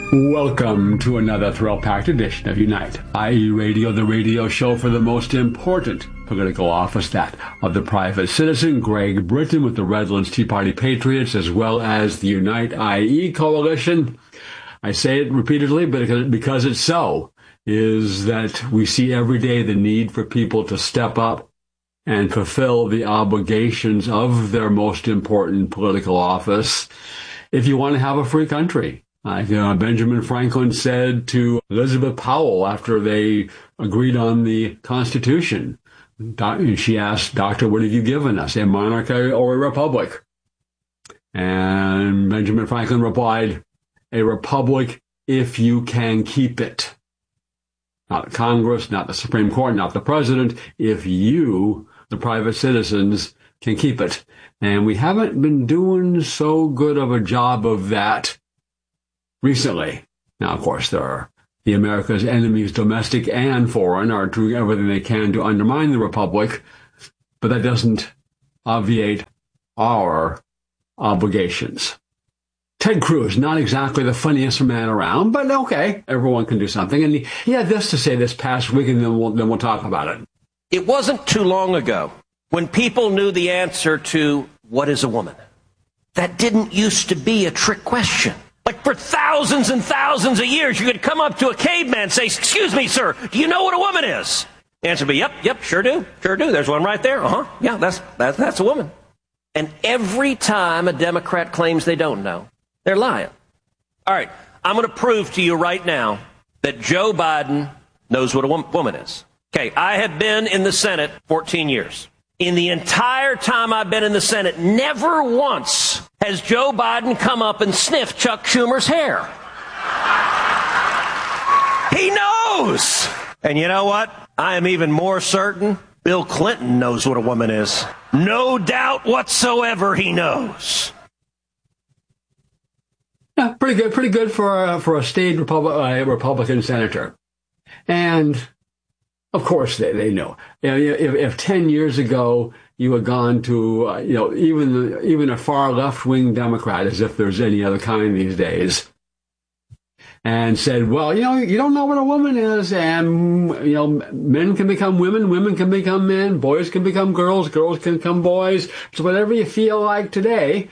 Welcome to another thrill-packed edition of Unite, i.e. Radio, the radio show for the most important political office, that of the private citizen. Greg Britton with the Redlands Tea Party Patriots, as well as the Unite, i.e. coalition. I say it repeatedly, but because it's so, is that we see every day the need for people to step up and fulfill the obligations of their most important political office if you want to have a free country. Benjamin Franklin said to Elizabeth Powell after they agreed on the Constitution, she asked, "Doctor, what have you given us, a monarchy or a republic?" And Benjamin Franklin replied, "A republic if you can keep it." Not Congress, not the Supreme Court, not the president, if you, the private citizens, can keep it. And we haven't been doing so good of a job of that recently. Now, of course, the America's enemies, domestic and foreign, are doing everything they can to undermine the republic, but that doesn't obviate our obligations. Ted Cruz, not exactly the funniest man around, but okay, everyone can do something. And he had this to say this past week, and then we'll talk about it. It wasn't too long ago when people knew the answer to what is a woman. That didn't used to be a trick question. Like for thousands and thousands of years, you could come up to a caveman and say, "Excuse me, sir, do you know what a woman is?" The answer would be, yep, sure do. There's one right there. Yeah, that's a woman. And every time a Democrat claims they don't know, they're lying. All right, I'm going to prove to you right now that Joe Biden knows what a woman is. Okay, I have been in the Senate 14 years. In the entire time I've been in the Senate, never once has Joe Biden come up and sniffed Chuck Schumer's hair. He knows. And you know what? I am even more certain Bill Clinton knows what a woman is. No doubt whatsoever he knows. Yeah, pretty good for a state Republican senator. And of course they know. If 10 years ago you had gone to even a far left-wing Democrat, as if there's any other kind these days, and said, "Well, you don't know what a woman is, and men can become women, women can become men, boys can become girls, girls can become boys. So whatever you feel like today,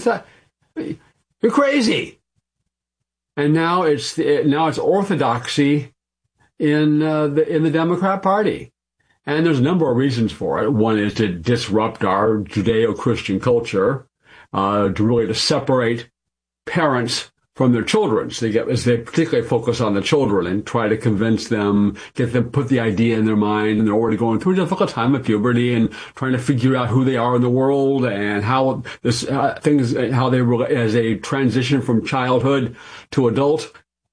you're crazy." And now it's orthodoxy in the Democrat Party. And there's a number of reasons for it. One is to disrupt our Judeo-Christian culture, to separate parents from their children. So they particularly focus on the children and try to convince them, get them, put the idea in their mind, and they're already going through a difficult time of puberty and trying to figure out who they are in the world and how how they as a transition from childhood to adult.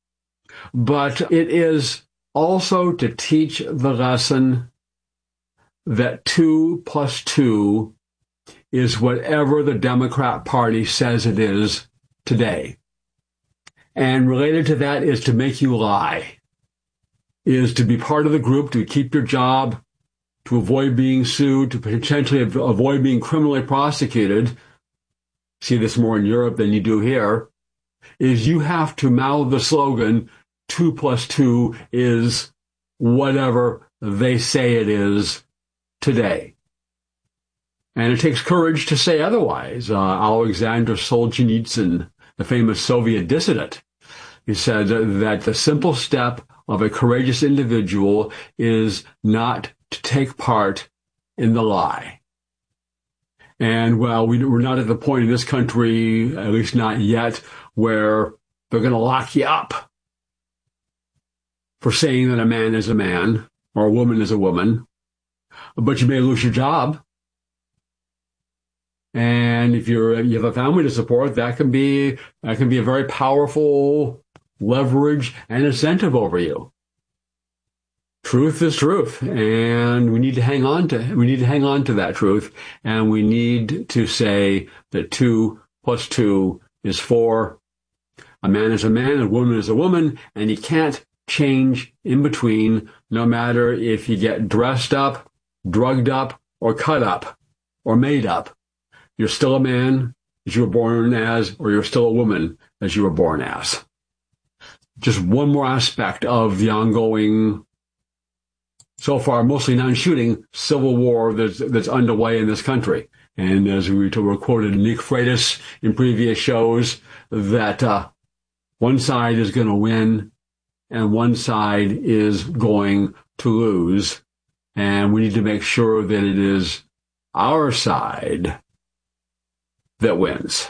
But it is also to teach the lesson that 2 + 2 is whatever the Democrat Party says it is today. And related to that is to make you lie, is to be part of the group, to keep your job, to avoid being sued, to potentially avoid being criminally prosecuted. See this more in Europe than you do here, is you have to mouth the slogan, 2 + 2 is whatever they say it is today. And it takes courage to say otherwise. Alexander Solzhenitsyn, the famous Soviet dissident, he said that the simple step of a courageous individual is not to take part in the lie. And well, we're not at the point in this country, at least not yet, where they're going to lock you up for saying that a man is a man or a woman is a woman, but you may lose your job. And if you have a family to support, that can be a very powerful leverage and incentive over you. Truth is truth, and we need to hang on to that truth, and we need to say that 2 + 2 is 4. A man is a man, a woman is a woman, and you can't change in between, no matter if you get dressed up, drugged up, or cut up, or made up. You're still a man as you were born as, or you're still a woman as you were born as. just one more aspect of the ongoing, so far mostly non-shooting, civil war that's underway in this country. And as we were quoted Nick Freitas in previous shows, that one side is going to win and one side is going to lose. And we need to make sure that it is our side that wins.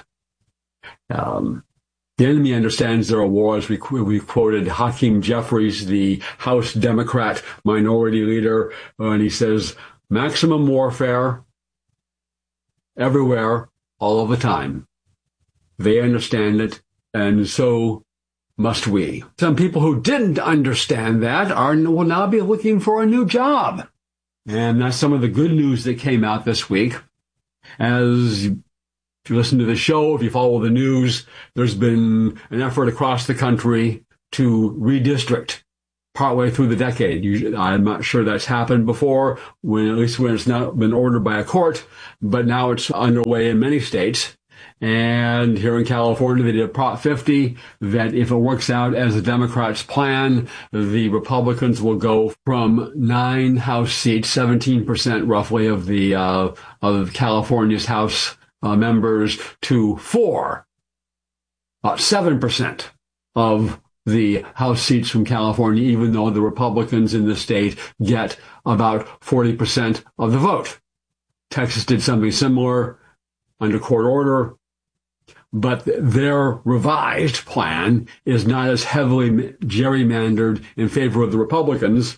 The enemy understands there are wars. We quoted Hakeem Jeffries, the House Democrat minority leader, and he says, maximum warfare everywhere, all of the time. They understand it, and so must we. Some people who didn't understand that will now be looking for a new job. And that's some of the good news that came out this week. As if you listen to the show, if you follow the news, there's been an effort across the country to redistrict partway through the decade. I'm not sure that's happened before, at least when it's not been ordered by a court, but now it's underway in many states. And here in California, they did Prop 50, that if it works out as the Democrats' plan, the Republicans will go from 9 House seats, 17% roughly of California's House members, to 4, about 7% of the House seats from California, even though the Republicans in the state get about 40% of the vote. Texas did something similar under court order, but their revised plan is not as heavily gerrymandered in favor of the Republicans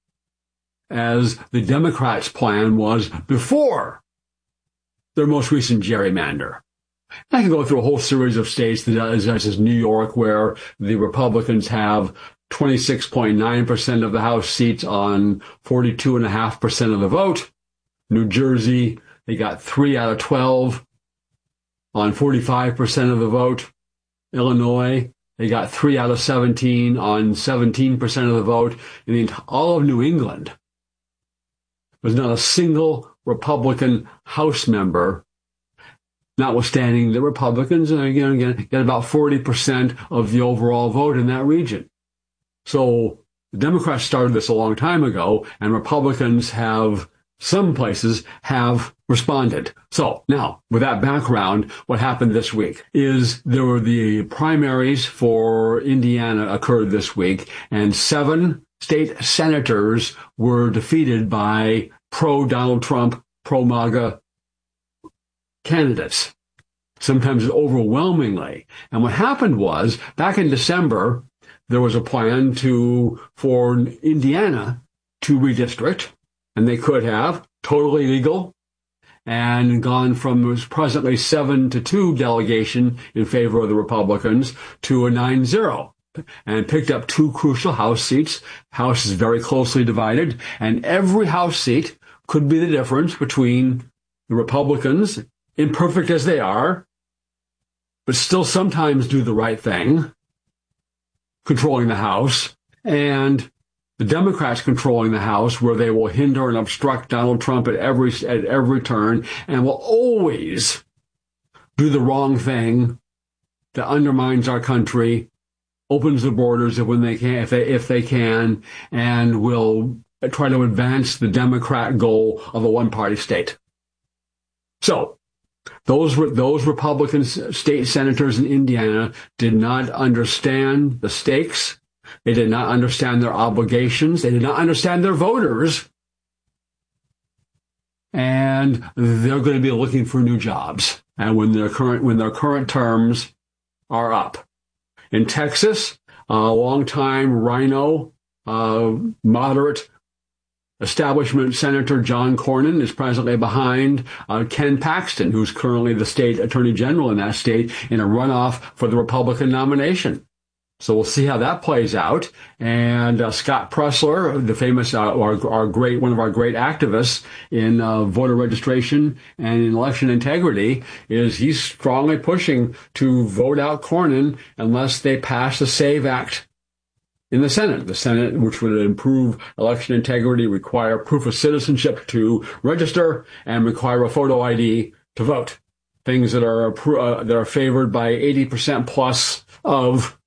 as the Democrats' plan was before their most recent gerrymander. I can go through a whole series of states, such as New York, where the Republicans have 26.9% of the House seats on 42.5% of the vote. New Jersey, they got 3 out of 12 on 45% of the vote. Illinois, they got 3 out of 17 on 17% of the vote. In all of New England, there's not a single Republican House member, notwithstanding the Republicans, and again, get about 40% of the overall vote in that region. So the Democrats started this a long time ago, and Republicans some places have responded. So now, with that background, what happened this week is there were the primaries for Indiana occurred this week, and 7 state senators were defeated by pro-Donald Trump, pro-MAGA candidates, sometimes overwhelmingly. And what happened was, back in December, there was a plan for Indiana to redistrict, and they could have, totally legal, and gone from was presently 7-2 delegation in favor of the Republicans to a 9-0. And picked up 2 crucial House seats. House is very closely divided, and every House seat could be the difference between the Republicans, imperfect as they are, but still sometimes do the right thing, controlling the House, and the Democrats controlling the House, where they will hinder and obstruct Donald Trump at every turn, and will always do the wrong thing that undermines our country, opens the borders if they can, and will try to advance the Democrat goal of a one-party state. So those Republican state senators in Indiana did not understand the stakes. They did not understand their obligations. They did not understand their voters. And they're going to be looking for new jobs. And when their current terms are up. In Texas, a longtime Rhino, moderate establishment Senator John Cornyn is presently behind Ken Paxton, who's currently the state attorney general in that state, in a runoff for the Republican nomination. So we'll see how that plays out. And Scott Pressler, the famous, one of our great activists in voter registration and in election integrity, he's strongly pushing to vote out Cornyn unless they pass the SAVE Act in the Senate. The Senate, which would improve election integrity, require proof of citizenship to register, and require a photo ID to vote. Things that are favored by 80% plus of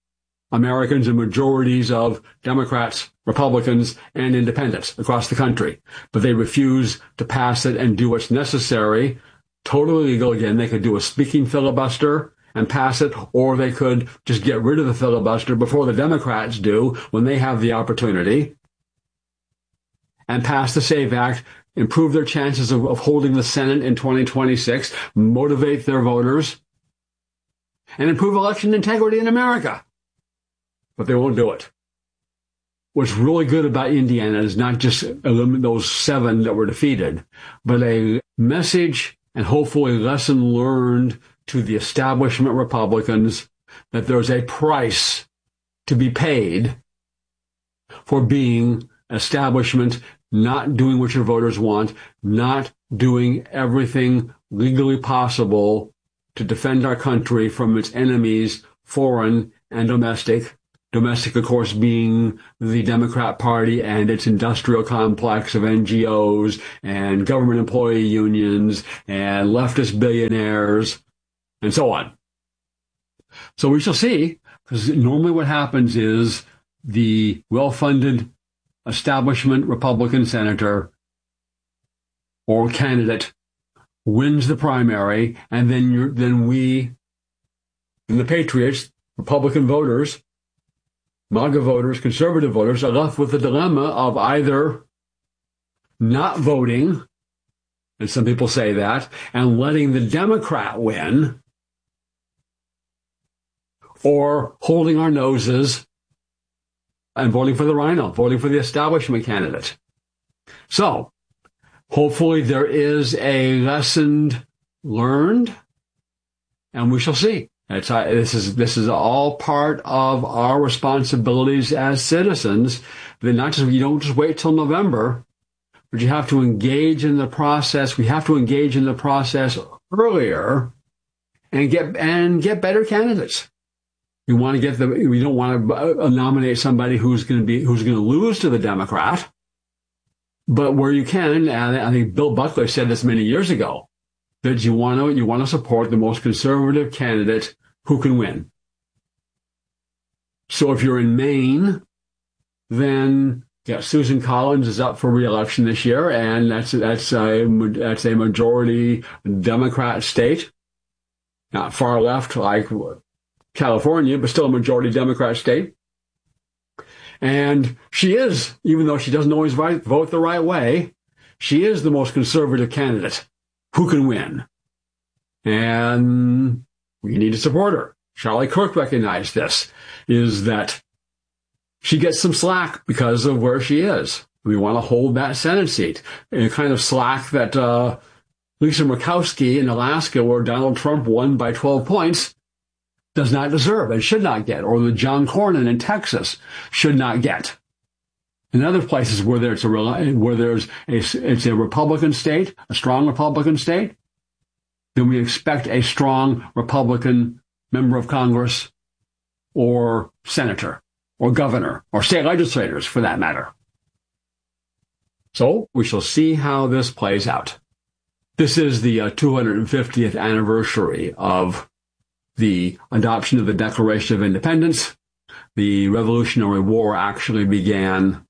Americans and majorities of Democrats, Republicans, and independents across the country. But they refuse to pass it and do what's necessary. Totally legal. Again, they could do a speaking filibuster and pass it, or they could just get rid of the filibuster before the Democrats do when they have the opportunity and pass the SAVE Act, improve their chances of holding the Senate in 2026, motivate their voters, and improve election integrity in America. But they won't do it. What's really good about Indiana is not just eliminate those 7 that were defeated, but a message and hopefully lesson learned to the establishment Republicans that there's a price to be paid for being establishment, not doing what your voters want, not doing everything legally possible to defend our country from its enemies, foreign and domestic. Domestic, of course, being the Democrat Party and its industrial complex of NGOs and government employee unions and leftist billionaires and so on. So we shall see, because normally what happens is the well-funded establishment Republican senator or candidate wins the primary, and then we, and the patriots, Republican voters, MAGA voters, conservative voters, are left with the dilemma of either not voting, and some people say that, and letting the Democrat win, or holding our noses and voting for the rhino, voting for the establishment candidate. So, hopefully there is a lesson learned, and we shall see. This is all part of our responsibilities as citizens. That not just, you don't just wait till November, but you have to engage in the process. We have to engage in the process earlier and get better candidates. We don't want to nominate somebody who's going to lose to the Democrat, but where you can, and I think Bill Buckley said this many years ago, that you want to support the most conservative candidate who can win. So if you're in Maine, then Susan Collins is up for re-election this year, and that's a majority Democrat state, not far left like California, but still a majority Democrat state. And she is, even though she doesn't always vote the right way, she is the most conservative candidate who can win. And we need to support her. Charlie Kirk recognized this, is that she gets some slack because of where she is. We want to hold that Senate seat. A kind of slack that Lisa Murkowski in Alaska, where Donald Trump won by 12 points, does not deserve and should not get, or the John Cornyn in Texas should not get. In other places where it's a Republican state, a strong Republican state, then we expect a strong Republican member of Congress or senator or governor or state legislators for that matter. So we shall see how this plays out. This is the 250th anniversary of the adoption of the Declaration of Independence. The Revolutionary War actually began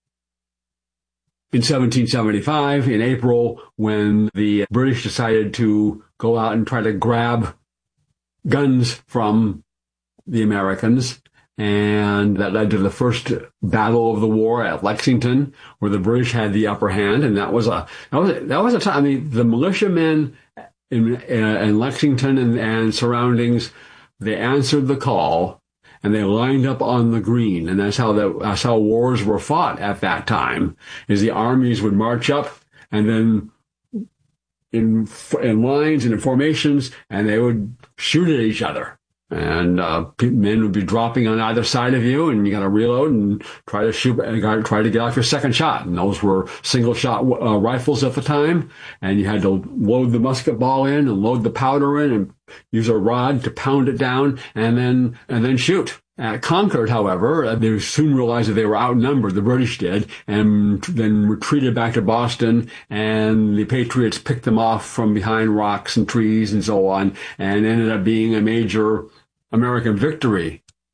in 1775, in April, when the British decided to go out and try to grab guns from the Americans. And that led to the first battle of the war at Lexington, where the British had the upper hand. And that was a time. I mean, the militiamen in Lexington and surroundings, they answered the call and they lined up on the green. And that's how wars were fought at that time, is the armies would march up and then in lines and in formations, and they would shoot at each other. And men would be dropping on either side of you, and you got to reload and try to shoot, try to get off your second shot. And those were single shot rifles at the time, and you had to load the musket ball in and load the powder in and use a rod to pound it down and then shoot. At Concord, however, they soon realized that they were outnumbered, the British did, and then retreated back to Boston, and the Patriots picked them off from behind rocks and trees and so on, and ended up being a major American victory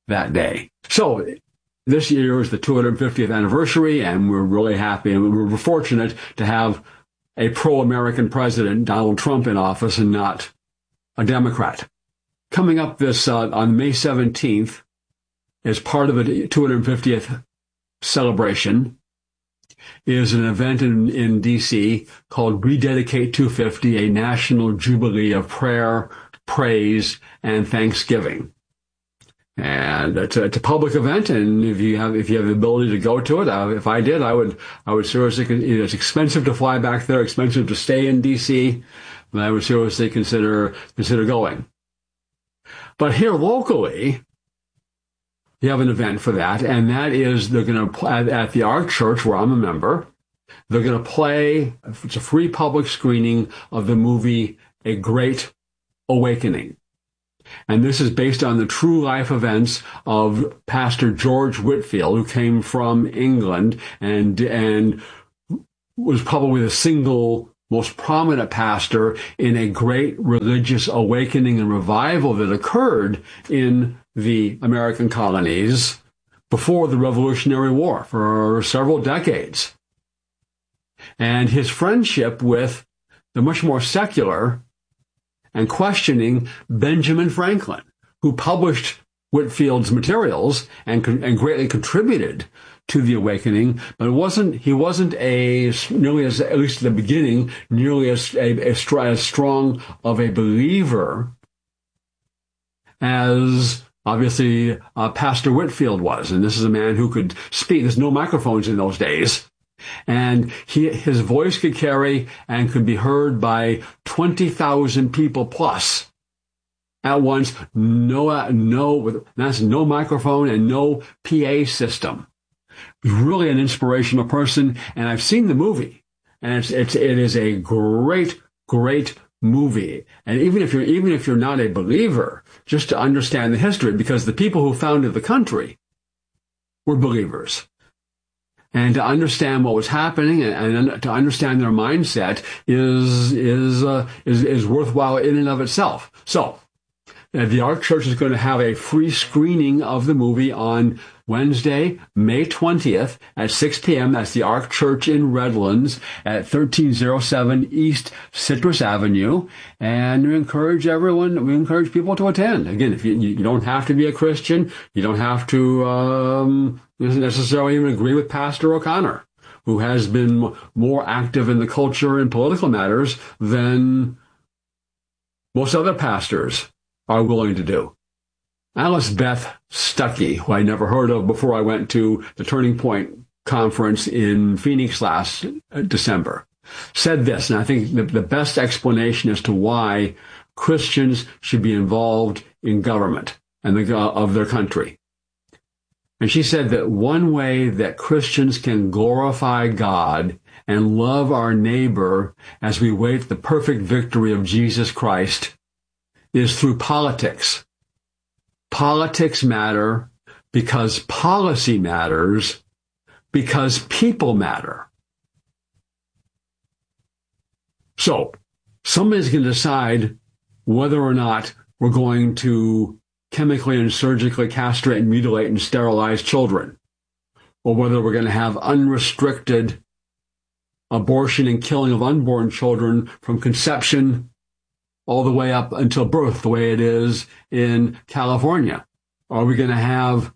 that day. So this year is the 250th anniversary, and we're really happy, and we're fortunate to have a pro-American president, Donald Trump, in office and not a Democrat. Coming up this on May 17th, as part of the 250th celebration, is an event in D.C. called Rededicate 250, a national jubilee of prayer, praise, and thanksgiving. And it's a public event, and if you have the ability to go to it, if I did, I would seriously. It's expensive to fly back there, expensive to stay in D.C., but I would seriously consider going. But here locally, you have an event for that, and that is they're going to at the Ark Church, where I'm a member. They're going to play. It's a free public screening of the movie A Great Awakening. And this is based on the true life events of Pastor George Whitefield, who came from England and was probably the single most prominent pastor in a great religious awakening and revival that occurred in the American colonies before the Revolutionary War for several decades. And his friendship with the much more secular and questioning Benjamin Franklin, who published Whitefield's materials and greatly contributed to the awakening, but he wasn't nearly as, at least at the beginning, nearly as strong of a believer as obviously Pastor Whitefield was. And this is a man who could speak. There's no microphones in those days. And his voice could carry and could be heard by 20,000 people plus at once. That's no microphone and no PA system. Really an inspirational person. And I've seen the movie, and it is a great, great movie. And even if you're not a believer, just to understand the history, because the people who founded the country were believers. And to understand what was happening and to understand their mindset is worthwhile in and of itself. So, the Ark Church is going to have a free screening of the movie on Wednesday, May 20th at 6 p.m. That's the Ark Church in Redlands at 1307 East Citrus Avenue. And we encourage people to attend. Again, if you don't have to be a Christian, you don't have to necessarily even agree with Pastor O'Connor, who has been more active in the culture and political matters than most other pastors are willing to do. Alice Beth Stuckey, who I never heard of before I went to the Turning Point conference in Phoenix last December, said this, and I think the best explanation as to why Christians should be involved in government and of their country. And she said that one way that Christians can glorify God and love our neighbor as we wait the perfect victory of Jesus Christ is through politics. Politics matter because policy matters, because people matter. So, somebody's going to decide whether or not we're going to chemically and surgically castrate and mutilate and sterilize children, or whether we're going to have unrestricted abortion and killing of unborn children from conception all the way up until birth, the way it is in California. Are we going to have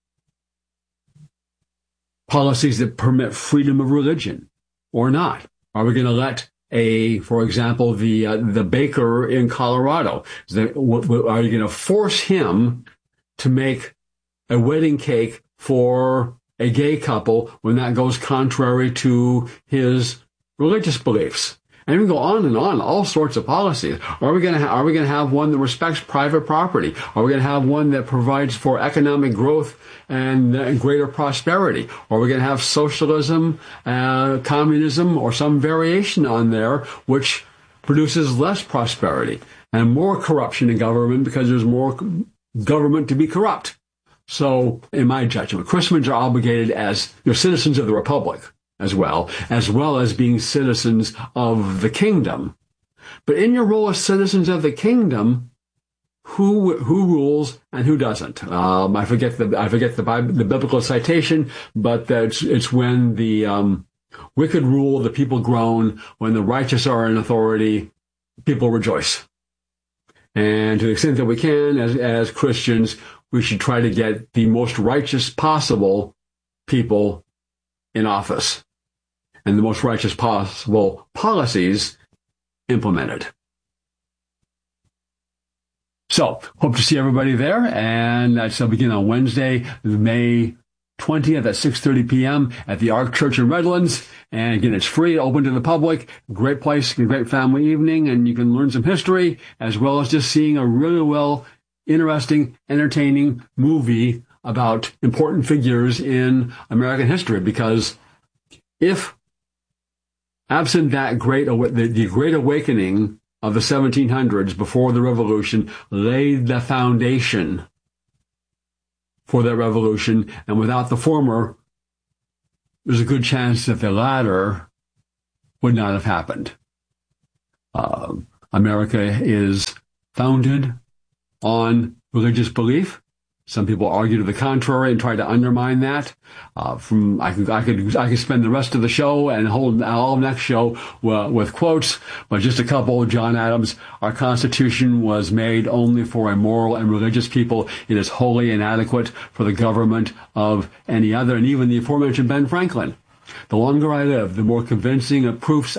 policies that permit freedom of religion or not? Are we going to let for example, the baker in Colorado, are you going to force him to make a wedding cake for a gay couple when that goes contrary to his religious beliefs? And we can go on and on, all sorts of policies. Are we going to have one that respects private property? Are we going to have one that provides for economic growth and greater prosperity? Are we going to have socialism, communism, or some variation on there which produces less prosperity and more corruption in government because there's more government to be corrupt? So, in my judgment, Christians are obligated as citizens of the Republic, as well as being citizens of the kingdom. But in your role as citizens of the kingdom, who rules and who doesn't. I forget the biblical citation, but it's when the wicked rule, the people groan. When the righteous are in authority, people rejoice. And to the extent that we can, as Christians, we should try to get the most righteous possible people in office and the most righteous possible policies implemented. So, hope to see everybody there, and that'll begin on Wednesday, May 20th at 6:30 p.m. at the Ark Church in Redlands. And again, it's free, open to the public. Great place, great family evening, and you can learn some history as well as just seeing a really interesting, entertaining movie about important figures in American history. Because if, absent that the Great Awakening of the 1700s before the Revolution laid the foundation for that revolution, and without the former, there's a good chance that the latter would not have happened. America is founded on religious belief. Some people argue to the contrary and try to undermine that. I could spend the rest of the show and hold all next show with quotes, but just a couple. John Adams, our Constitution was made only for a moral and religious people. It is wholly inadequate for the government of any other, and even the aforementioned Ben Franklin. The longer I live, the more convincing proofs